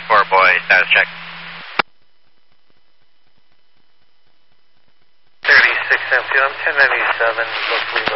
Poor boy, status check. 36 empty, I'm 1097, locally